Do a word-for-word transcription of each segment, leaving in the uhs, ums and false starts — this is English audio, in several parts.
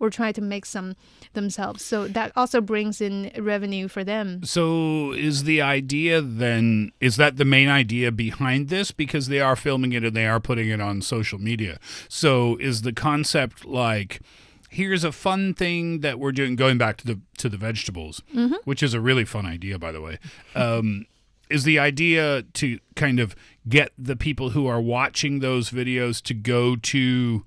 or try to make some themselves. So that also brings in revenue for them. So is the idea then, is that the main idea behind this? Because they are filming it and they are putting it on social media. So is the concept like, here's a fun thing that we're doing, going back to the to the vegetables, mm-hmm. which is a really fun idea, by the way. Um, is the idea to kind of get the people who are watching those videos to go to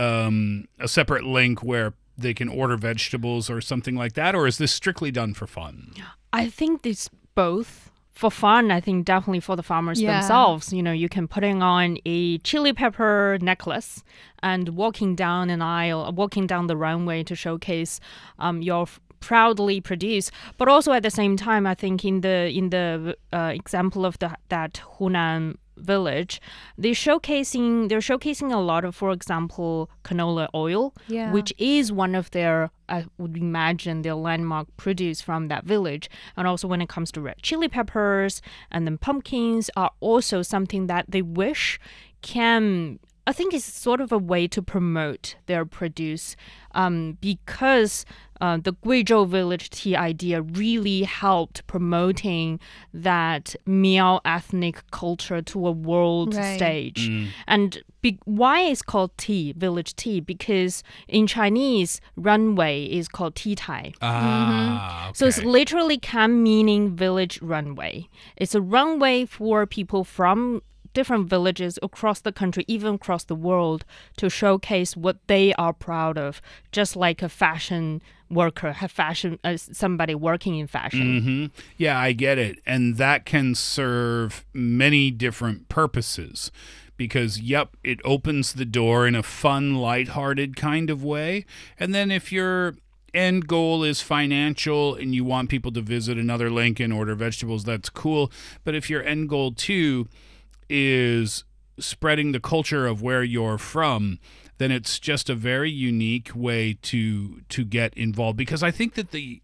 um, a separate link where they can order vegetables or something like that? Or is this strictly done for fun? I think it's both. For fun, I think definitely for the farmers Yeah. themselves. You know, you can putting on a chili pepper necklace and walking down an aisle, walking down the runway to showcase um, your f- proudly produced. But also at the same time, I think in the in the uh, example of the that Hunan village, they're showcasing they're showcasing a lot of, for example, canola oil, Yeah. which is one of their, I would imagine, their landmark produce from that village. And also when it comes to red chili peppers and then pumpkins are also something that they wish can, I think it's sort of a way to promote their produce um, because uh, the Guizhou village tea idea really helped promoting that Miao ethnic culture to a world Right. stage. And be- why is called tea, village tea? Because in Chinese, runway is called tea tai. Ah, okay. So it's literally can meaning village runway. It's a runway for people from different villages across the country, even across the world, to showcase what they are proud of, just like a fashion worker, have fashion, uh, somebody working in fashion. hmm Yeah, I get it. And that can serve many different purposes because, yep, it opens the door in a fun, lighthearted kind of way. And then if your end goal is financial and you want people to visit another link and order vegetables, that's cool. But if your end goal, too, is spreading the culture of where you're from, then it's just a very unique way to to get involved. Because I think that the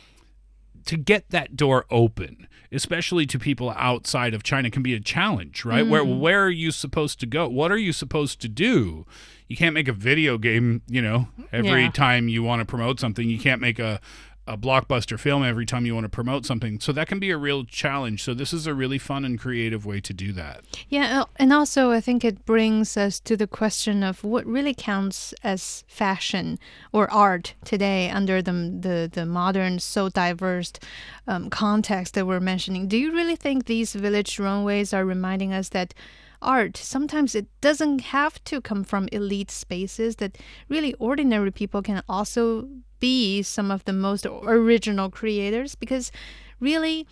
to get that door open, especially to people outside of China, can be a challenge, right? Where where are you supposed to go? What are you supposed to do? You can't make a video game, you know, every Yeah. time you want to promote something. You can't make a a blockbuster film every time you want to promote something. So that can be a real challenge. So this is a really fun and creative way to do that. Yeah, uh, and also I think it brings us to the question of what really counts as fashion or art today under the the, the modern, so diverse um, context that we're mentioning. Do you really think these village runways are reminding us that art, sometimes it doesn't have to come from elite spaces, that really ordinary people can also be some of the most original creators? Because really,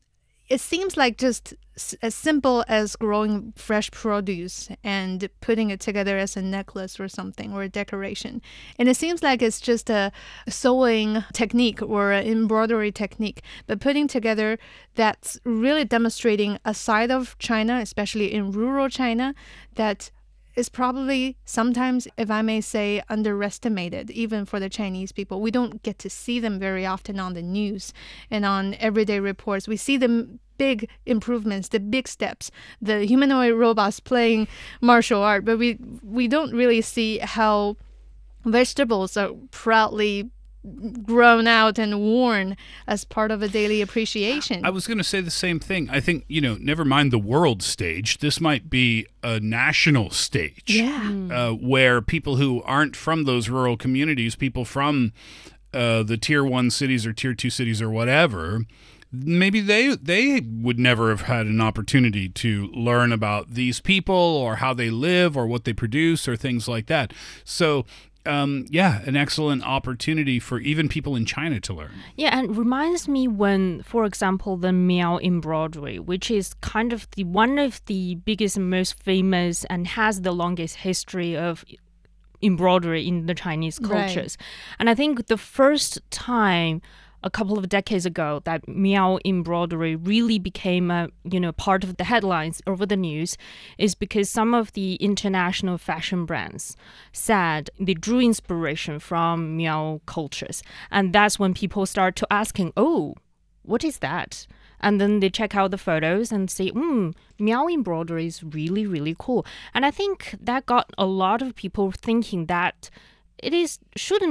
it seems like just s- as simple as growing fresh produce and putting it together as a necklace or something, or a decoration. And it seems like it's just a sewing technique or an embroidery technique, but putting together that's really demonstrating a side of China, especially in rural China, that is probably sometimes, if I may say, underestimated, even for the Chinese people. We don't get to see them very often on the news and on everyday reports. We see the big improvements, the big steps, the humanoid robots playing martial art, but we we don't really see how vegetables are proudly grown out and worn as part of a daily appreciation. I was going to say the same thing. I think, you know, never mind the world stage. This might be a national stage. Yeah. Uh, where people who aren't from those rural communities, people from uh, the tier one cities or tier two cities or whatever, maybe they they would never have had an opportunity to learn about these people or how they live or what they produce or things like that. So Um, yeah, an excellent opportunity for even people in China to learn. Yeah, and reminds me when, for example, the Miao embroidery, which is kind of the one of the biggest and most famous and has the longest history of embroidery in the Chinese cultures. Right. And I think the first time a couple of decades ago that Miao embroidery really became a you know part of the headlines over the news is because some of the international fashion brands said they drew inspiration from Miao cultures, and that's when people start to asking, oh, what is that? And then they check out the photos and say, hmm, Miao embroidery is really, really cool. And I think that got a lot of people thinking that it is shouldn't